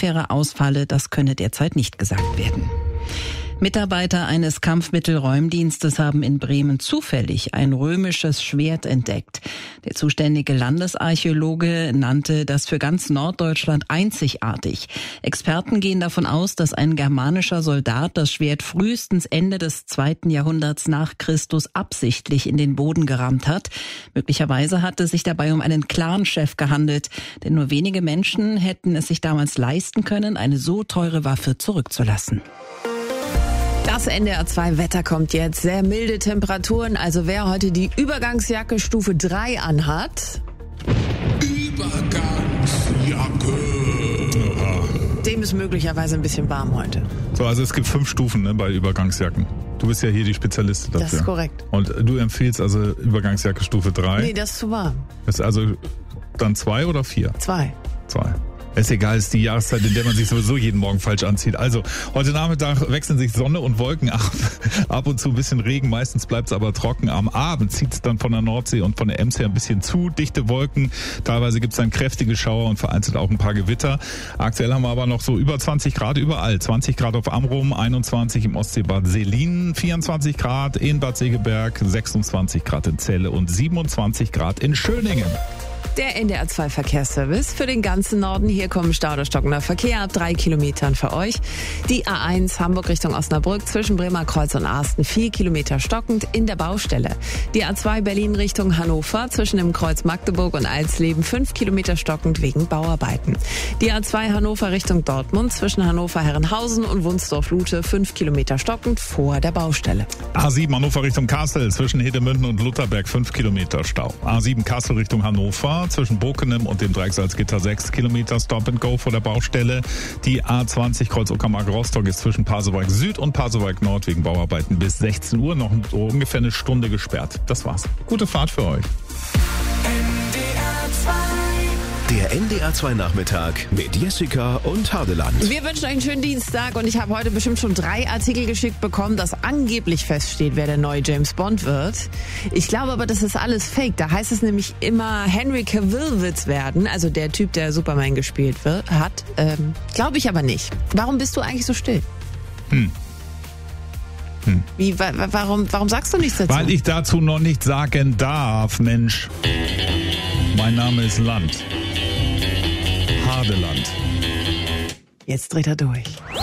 Seefähre ausfalle, das könne derzeit nicht gesagt werden. Mitarbeiter eines Kampfmittelräumdienstes haben in Bremen zufällig ein römisches Schwert entdeckt. Der zuständige Landesarchäologe nannte das für ganz Norddeutschland einzigartig. Experten gehen davon aus, dass ein germanischer Soldat das Schwert frühestens Ende des 2. Jahrhunderts nach Christus absichtlich in den Boden gerammt hat. Möglicherweise hatte es sich dabei um einen Clanchef gehandelt, denn nur wenige Menschen hätten es sich damals leisten können, eine so teure Waffe zurückzulassen. Das NDR 2 Wetter kommt jetzt. Sehr milde Temperaturen. Also wer heute die Übergangsjacke Stufe 3 anhat, dem ist möglicherweise ein bisschen warm heute. So, also es gibt 5 Stufen bei Übergangsjacken. Du bist ja hier die Spezialistin dafür. Das ist korrekt. Und du empfiehlst also Übergangsjacke Stufe 3? Nee, das ist zu warm. Das ist also dann 2 oder 4? 2. 2. Ist egal, ist die Jahreszeit, in der man sich sowieso jeden Morgen falsch anzieht. Also, heute Nachmittag wechseln sich Sonne und Wolken ab. Ab und zu ein bisschen Regen, meistens bleibt es aber trocken. Am Abend zieht es dann von der Nordsee und von der Ems her ein bisschen zu. Dichte Wolken, teilweise gibt es dann kräftige Schauer und vereinzelt auch ein paar Gewitter. Aktuell haben wir aber noch so über 20 Grad überall. 20 Grad auf Amrum, 21 im Ostseebad Selin, 24 Grad in Bad Segeberg, 26 Grad in Celle und 27 Grad in Schöningen. Der NDR 2 Verkehrsservice für den ganzen Norden. Hier kommen Stau oder stockender Verkehr ab 3 Kilometern für euch. Die A1 Hamburg Richtung Osnabrück zwischen Bremer Kreuz und Arsten 4 Kilometer stockend in der Baustelle. Die A2 Berlin Richtung Hannover zwischen dem Kreuz Magdeburg und Alsleben 5 Kilometer stockend wegen Bauarbeiten. Die A2 Hannover Richtung Dortmund zwischen Hannover Herrenhausen und Wunsdorf-Lute 5 Kilometer stockend vor der Baustelle. A7 Hannover Richtung Kassel zwischen Hedemünden und Lutherberg 5 Kilometer Stau. A7 Kassel Richtung Hannover zwischen Bokenem und dem Dreiecksalzgitter 6 Kilometer Stop and Go vor der Baustelle. Die A20 Kreuz Uckermark-Rostock ist zwischen Pasewalk Süd und Pasewalk Nord wegen Bauarbeiten bis 16 Uhr noch ungefähr eine Stunde gesperrt. Das war's. Gute Fahrt für euch. Der NDR 2 Nachmittag mit Jessica und Hardeland. Wir wünschen euch einen schönen Dienstag und ich habe heute bestimmt schon 3 Artikel geschickt bekommen, dass angeblich feststeht, wer der neue James Bond wird. Ich glaube aber, das ist alles fake. Da heißt es nämlich immer, Henry Cavill wird's werden, also der Typ, der Superman gespielt hat. Glaube ich aber nicht. Warum bist du eigentlich so still? Wie, warum sagst du nichts dazu? Weil ich dazu noch nichts sagen darf, Mensch. Mein Name ist Land. Hardeland. Jetzt dreht er durch.